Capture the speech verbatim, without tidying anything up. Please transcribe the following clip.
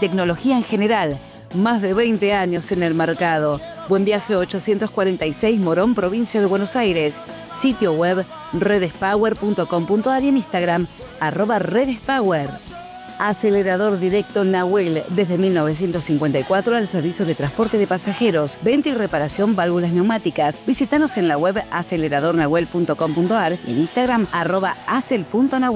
tecnología en general. Más de veinte años en el mercado. Buen Viaje ochocientos cuarenta y seis, Morón, provincia de Buenos Aires. Sitio web redespower punto com punto a r y en Instagram arroba redespower. Acelerador Directo Nahuel, desde mil novecientos cincuenta y cuatro al servicio de transporte de pasajeros, venta y reparación válvulas neumáticas. Visítanos en la web acelerador nahuel punto com punto a r y en Instagram arroba acel punto nahuel.